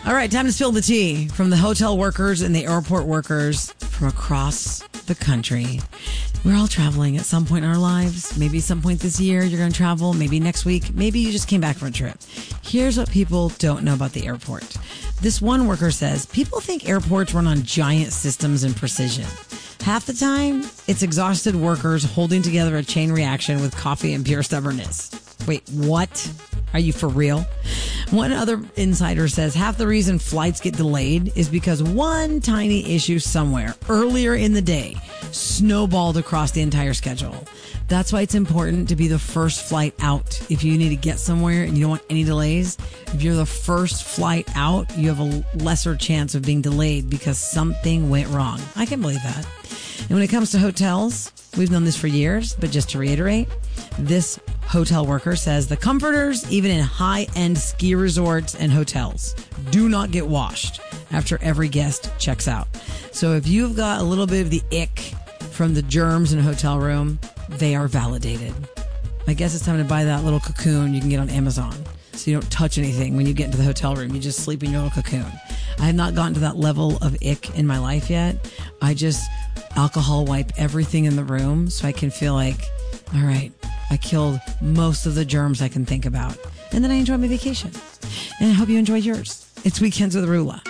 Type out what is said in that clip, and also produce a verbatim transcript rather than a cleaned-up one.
All right, time to spill the tea from the hotel workers and the airport workers from across the country. We're all traveling at some point in our lives. Maybe some point this year you're going to travel. Maybe next week. Maybe you just came back from a trip. Here's what people don't know about the airport. This one worker says, people think airports run on giant systems and precision. Half the time, it's exhausted workers holding together a chain reaction with coffee and pure stubbornness. Wait, what? Are you for real? One other insider says half the reason flights get delayed is because one tiny issue somewhere earlier in the day snowballed across the entire schedule. That's why it's important to be the first flight out. If you need to get somewhere and you don't want any delays, if you're the first flight out, you have a lesser chance of being delayed because something went wrong. I can believe that. And when it comes to hotels, we've known this for years, but just to reiterate, this hotel worker says the comforters, even in high-end ski resorts and hotels, do not get washed after every guest checks out. So if you've got a little bit of the ick from the germs in a hotel room, they are validated. I guess it's time to buy that little cocoon you can get on Amazon so you don't touch anything when you get into the hotel room. You just sleep in your little cocoon. I have not gotten to that level of ick in my life yet. I just alcohol wipe everything in the room so I can feel like, all right, I killed most of the germs I can think about. And then I enjoy my vacation. And I hope you enjoy yours. It's Weekends with Rula.